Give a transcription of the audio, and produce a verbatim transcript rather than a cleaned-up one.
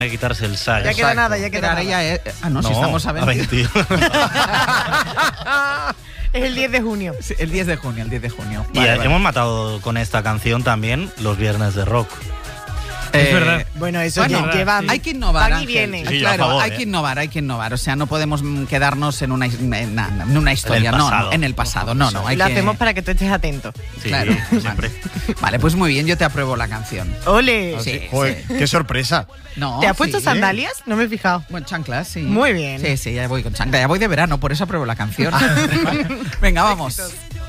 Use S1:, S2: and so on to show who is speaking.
S1: Hay que quitarse el sayo.
S2: Ya queda nada, ya queda nada.
S3: Ya es... Ah, no, no, si estamos a veinte.
S2: Es el diez de junio.
S3: Sí, el diez de junio, el diez de junio.
S1: Y
S3: Vale, vale.
S1: hemos matado con esta canción también los viernes de rock.
S3: Eh,
S4: Es verdad.
S2: Bueno, eso
S3: Bueno,
S2: que llevan.
S3: hay que innovar,
S2: van y
S3: Ángel.
S2: vienen.
S1: Sí,
S3: claro,
S1: a favor,
S3: hay
S1: ¿eh?
S3: que innovar, hay que innovar. O sea, no podemos mm, quedarnos en una, en, en una historia,
S1: En el
S3: no,
S1: pasado.
S3: no, en el pasado. No, no, hay
S2: Lo
S3: que...
S2: hacemos para que tú estés atento.
S1: Sí,
S3: Claro,
S1: siempre.
S3: Vale. Vale, pues muy bien, yo te apruebo la canción.
S2: ¡Ole!
S3: Sí,
S4: Joder,
S3: sí.
S4: qué sorpresa.
S3: No,
S2: ¿Te has puesto
S3: sí.
S2: sandalias? No me he fijado.
S3: Bueno, chanclas, sí.
S2: Muy bien.
S3: Sí, sí, ya voy con chanclas. Ya voy de verano, por eso apruebo la canción. Venga, vamos.